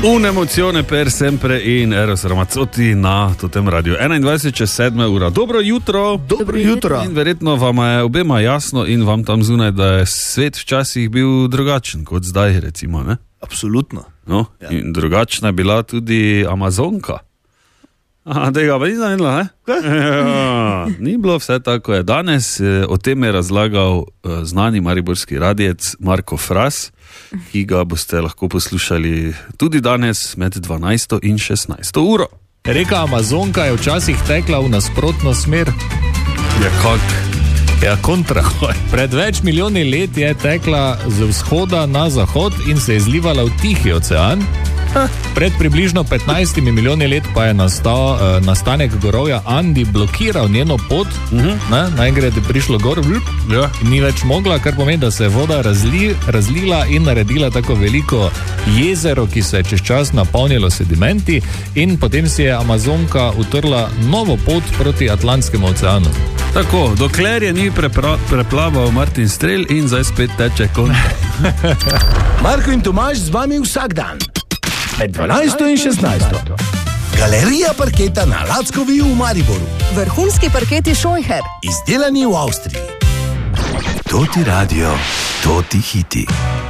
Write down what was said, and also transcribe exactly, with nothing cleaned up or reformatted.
Un'emozione per sempre in Eros Ramazzotti na totem radiju. enaindvajset čez sedma ura. Dobro jutro. Dobro jutro. In verjetno vam je obema jasno in vam tam zunaj, da je svet včasih bil drugačen kot zdaj, recimo, ne? Absolutno. No, ja. In drugačna je bila tudi Amazonka. Aha, tega pa ni zanimalo, ne? Ja, ni bilo vse tako je. Danes o tem je razlagal znani mariborski radijec Marko Fras, ki ga boste lahko poslušali tudi danes med dvanajsto in šestnajsto uro. Reka Amazonka je včasih tekla v nasprotno smer. Ja, kak? Ja, kontra. Pred več milijoni let je tekla z vzhoda na zahod in se je izlivala v Tihi ocean. Pred približno petnajstimi milijoni let pa je nastal, uh, nastanek gorovja Andi blokiral njeno pot, uh-huh. Najgred je prišlo gor, ja. In ni več mogla, kar pomeni, da se je voda razli, razlila in naredila tako veliko jezero, ki se je čez čas napolnilo sedimenti, in potem si je Amazonka utrla novo pot proti Atlantskemu oceanu. Tako, dokler je ni prepra- preplaval Martin Strel in zdaj spet teče kontra. Marko in Tomaž z vami vsak dan. Med dvanajsto in šestnajsto. Galerija parketa na Lackovi v Mariboru. Vrhunski parketi Scheucher. Izdelani v Avstriji. To ti radio, to ti hiti.